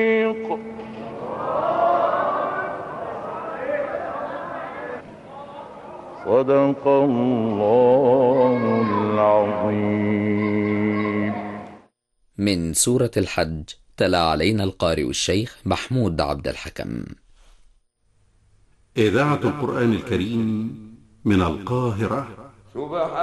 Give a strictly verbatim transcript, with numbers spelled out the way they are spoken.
صدق الله العظيم. من سورة الحج تلا علينا القارئ الشيخ محمود عبد الحكم. إذاعة القرآن الكريم من القاهرة.